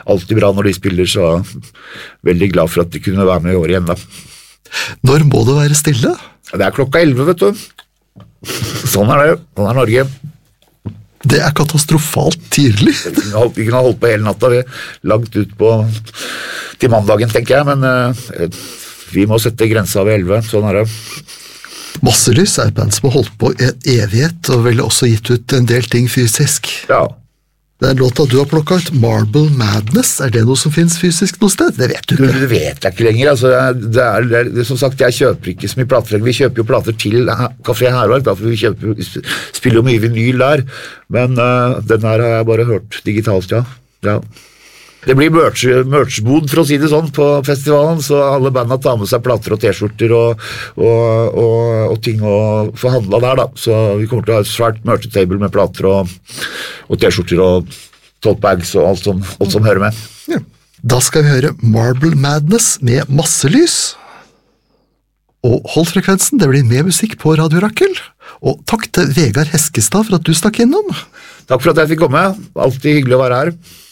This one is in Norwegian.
alltid bra når de spiller, så veldig glad for at de kunne være med i år igjen da. Når må det være stille? Det klokka 11, vet du. Sånn det, sånn Norge. Det katastrofalt tidlig. Vi kunne holdt på hele natta, vi langt ut på til mandagen, tenker jeg, men vi må sette grensa ved 11, sånn det. Masselys et band som har holdt på i en evighet, og vel også gitt ut en del ting fysisk. Ja. Det låta du har plukket ut, Marble Madness, det noe som finnes fysisk noe sted? Det vet du ikke. Det vet jeg ikke lenger, altså, det som sagt, jeg kjøper ikke så mye plater, vi kjøper jo plater til Café Hervard, for vi spiller jo mye vinyl der, men den her har jeg bare hørt digitalt, ja. Det blir merchbod, for å si det sånn, på festivalen, så alle bandene tar med seg plater og t-skjorter og ting å forhandle der da, så vi kommer til å ha et svært merch-table med plater og t-skjorter og tote bags og alt som hører med. Ja. Da skal vi høre Marble Madness med Masselys. Og hold frekvensen, det blir mer musikk på Radio Rakel. Og takk til Vegard Heskestad for at du stakk innom. Takk for at jeg fikk komme, alltid hyggelig å være her.